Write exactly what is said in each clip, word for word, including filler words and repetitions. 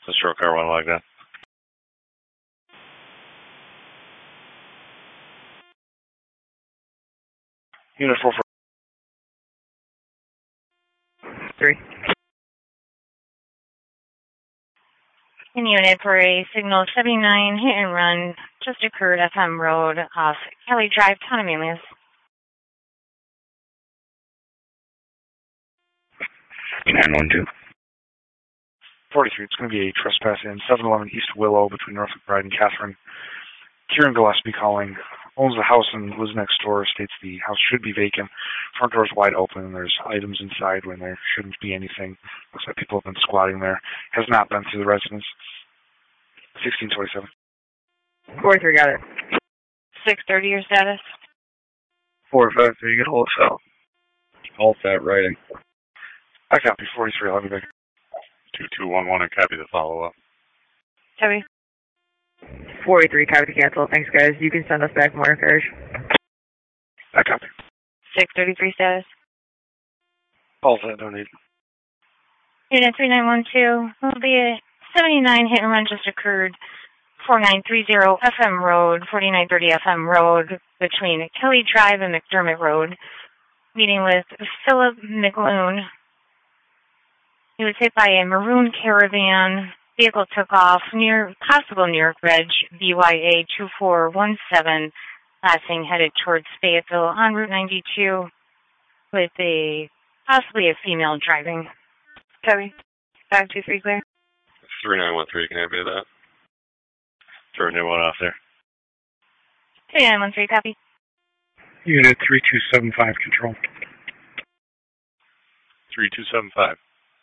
The stroke car went like that. Unit four four. Three. In unit for a signal seventy-nine hit and run just occurred F M Road off Kelly Drive, Town of Manlius. nine one two. forty-three, it's going to be a trespass in seven eleven East Willow between Norfolk Bride and Catherine. Kieran Gillespie calling, owns the house and lives next door, states the house should be vacant. Front door is wide open and there's items inside when there shouldn't be anything. Looks like people have been squatting there. Has not been through the residence. sixteen twenty-seven. forty-three, got it. six thirty, your status? four five three, get hold of cell. All set, writing. I copy, forty-three, I'll be back. two two one one, and copy the follow-up. Copy. forty-three, copy to cancel. Thanks, guys. You can send us back more cars. I copy. six thirty-three status. All set, don't need. Unit three nine one two, will be a seventy-nine hit and run just occurred. forty-nine thirty F M Road, forty-nine thirty F M Road, between Kelly Drive and McDermott Road. Meeting with Philip McLoone. He was hit by a maroon caravan. Vehicle took off near possible New York Reg B Y A two four one seven, passing headed towards Fayetteville on Route ninety-two with a possibly a female driving. Copy. five two three clear. three nine one three, can I be that? Turn new one off there. three nine one three, copy. Unit three two seven five, control. three two seven five.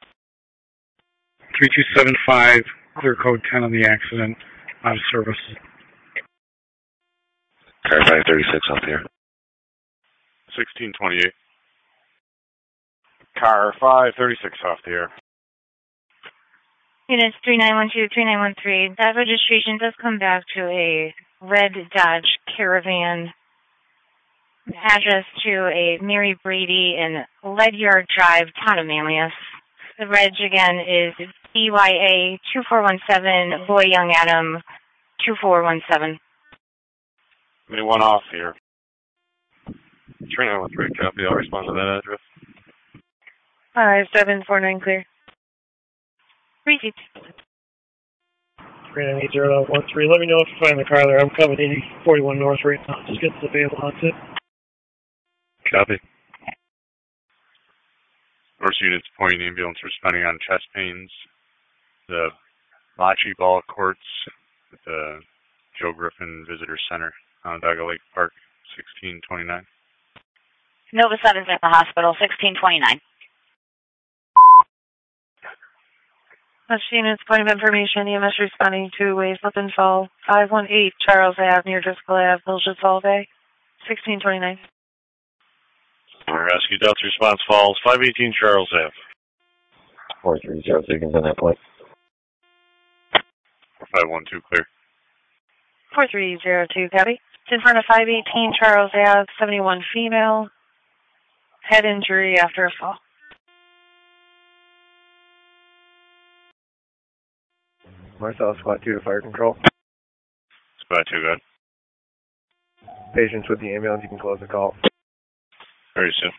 three two seven five, clear code ten on the accident, out of service. Car five thirty-six off here. sixteen twenty-eight. Car five thirty-six off the air. Units three nine one two, three nine one three. That registration does come back to a red Dodge Caravan. Address to a Mary Brady in Leadyard Drive, Town of Manlius. The reg again is B Y A two four one seven, Boy Young Adam two four one seven. May one off here. three nine one three, copy. I'll respond to that address. five seven four nine clear. Repeat. three nine eight zero one three. Let me know if you find the car there. I'm coming eighty forty-one North right now. Just get to the available. That's it. Copy. North units pointing ambulance responding on chest pains. The Bocce Ball Courts at the Joe Griffin Visitor Center, Onondaga Lake Park, sixteen twenty-nine. Nova seven is at the hospital, sixteen twenty-nine. West units, point of information, E M S responding to a slip and fall, five one eight Charles Avenue near Driscoll Avenue, Bilges Hallway, sixteen twenty-nine. Rescue Delta response falls, five eighteen Charles Avenue. four three zero seconds on that point. five one two clear. four three zero two, copy. It's in front of five eighteen Charles Avenue, seventy-one female, head injury after a fall. Marcel, squad two to fire control. Squad two, good. Patients with the ambulance, you can close the call. Very soon.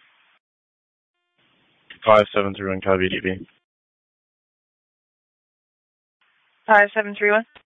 five seven three one, copy D B. five seven three one.